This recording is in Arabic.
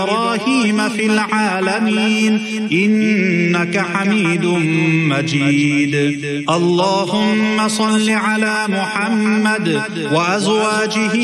إبراهيم في العالمين إنك حميد مجيد. اللهم صل على محمد وأزواجه